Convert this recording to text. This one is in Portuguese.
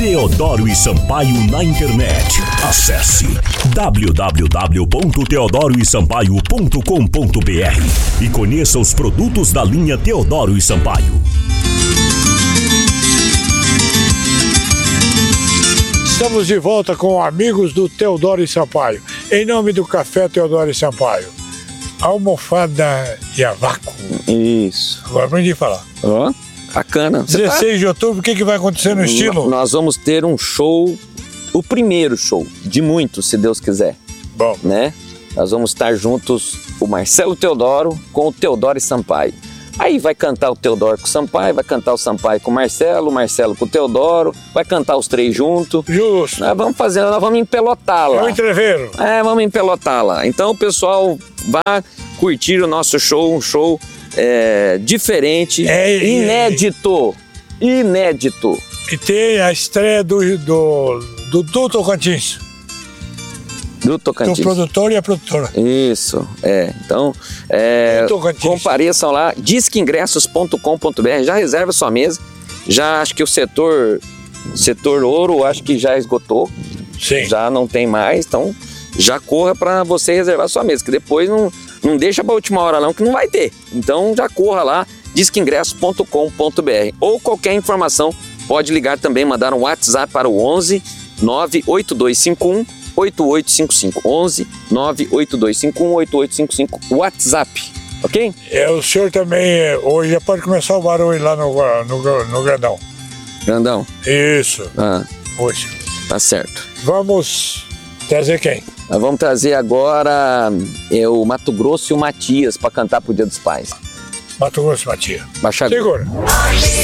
Teodoro e Sampaio na internet. Acesse www.teodoroesampaio.com.br e conheça os produtos da linha Teodoro e Sampaio. Estamos de volta com amigos do Teodoro e Sampaio. Em nome do Café Teodoro e Sampaio. Almofada e a vácuo. Isso. Agora aprendi a falar. Ó, bacana. 16 de outubro, o que vai acontecer no estilo? Nós vamos ter um show, o primeiro show de muitos, se Deus quiser. Bom. Né? Nós vamos estar juntos, o Marcelo Teodoro com o Teodoro e Sampaio. Aí vai cantar o Teodoro com o Sampaio, vai cantar o Sampaio com o Marcelo com o Teodoro, vai cantar os três juntos. Justo. Nós vamos empelotar lá. É um entreveiro. Vamos empelotar lá. Então o pessoal vai curtir o nosso show, um show diferente, inédito. Inédito. E tem a estreia do Tocantins. Do Tocantins. Do produtor e a produtora. Isso, Então, compareçam lá, disqueingressos.com.br, já reserva sua mesa. Já acho que o setor ouro, acho que já esgotou. Sim. Já não tem mais, então já corra para você reservar sua mesa, que depois não deixa para a última hora não, que não vai ter. Então já corra lá, disqueingressos.com.br. Ou qualquer informação, pode ligar também, mandar um WhatsApp para o 11 98251 8855 11 98251 8855 WhatsApp, ok? O senhor também hoje já pode começar o barulho lá no Grandão. Grandão? Isso. Hoje. Tá certo. Vamos trazer quem? Nós vamos trazer agora o Mato Grosso e o Matias para cantar pro Dia dos Pais. Mato Grosso e Matias. Baixador. Segura.